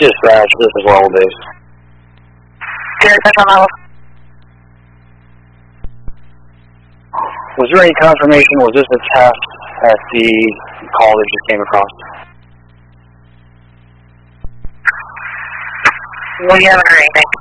Dispatch, this is Level Base. Dispatch on level. Was there any confirmation, was this a test at the call that just came across? We haven't heard anything.